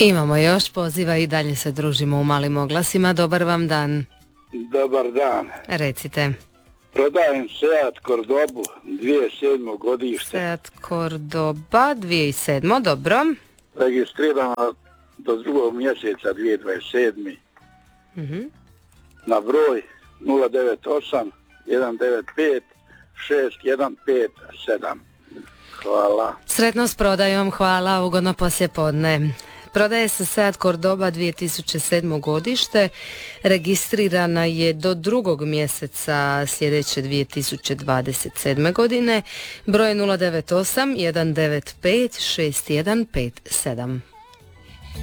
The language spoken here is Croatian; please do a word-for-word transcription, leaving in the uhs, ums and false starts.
Imamo još poziva i dalje se družimo u malim oglasima. Dobar vam dan. Dobar dan. Recite. Prodajem Seat Cordobu dvije tisuće sedmo godište. Seat Cordoba dvije tisuće sedmo, dobro. Registrirana do drugog mjeseca dvije tisuće dvadeset sedme. Uh-huh. Na broj nula devet osam jedan devet pet šest jedan pet sedam. Hvala. Sretno s prodajom, hvala, ugodno poslijepodne. Prodaje se Seat Cordoba dvije tisuće sedmo godište, registrirana je do drugog mjeseca sljedeće dvije tisuće dvadeset sedme godine, broj nula devet osam jedan devet pet šest jedan pet sedam.